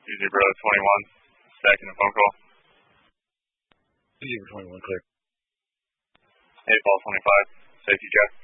Easy Bro 21, stacking the phone call. Easy Bro 21, clear. 8 ball 25, safety check.